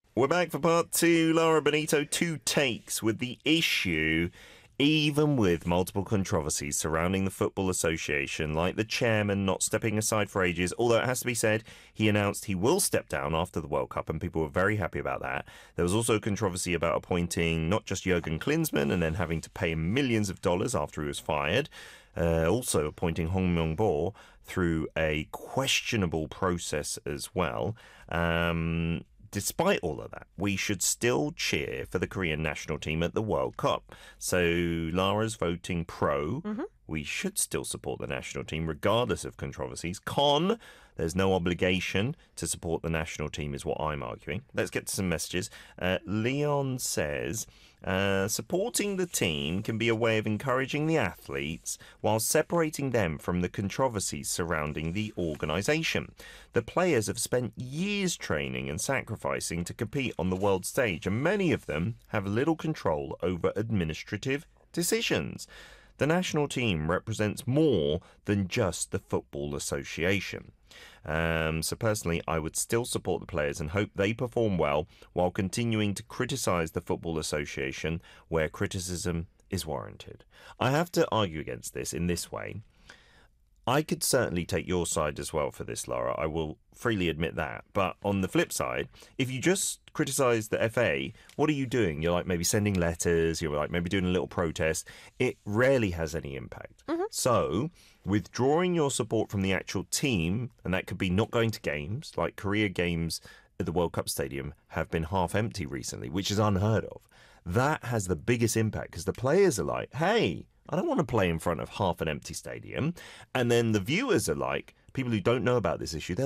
We're back for part two. Laura Benito, two takes with the issue. Even with multiple controversies surrounding the Football Association, like the chairman not stepping aside for ages, although it has to be said, he announced he will step down after the World Cup, and people were very happy about that. There was also controversy about appointing not just Jurgen Klinsmann and then having to pay him millions of dollars after he was fired, also appointing Hong Myung-bo through a questionable process as well. Despite all of that, we should still cheer for the Korean national team at the World Cup. So Lara's voting pro. We should still support the national team regardless of controversies. Con, there's no obligation to support the national team is what I'm arguing. Let's get to some messages. Leon says, supporting the team can be a way of encouraging the athletes while separating them from the controversies surrounding the organisation. The players have spent years training and sacrificing to compete on the world stage, and many of them have little control over administrative decisions. The national team represents more than just the Football Association. So personally, I would still support the players and hope they perform well while continuing to criticise the Football Association where criticism is warranted. I have to argue against this in this way. I could certainly take your side as well for this, Laura. I will freely admit that. But on the flip side, if you just criticise the FA, what are you doing? You're like maybe sending letters, you're like maybe doing a little protest. It rarely has any impact. So withdrawing your support from the actual team, and that could be not going to games, like Korea games at the World Cup Stadium have been half empty recently, which is unheard of. That has the biggest impact because the players are like, hey, I don't want to play in front of half an empty stadium. And then the viewers are like, people who don't know about this issue, they're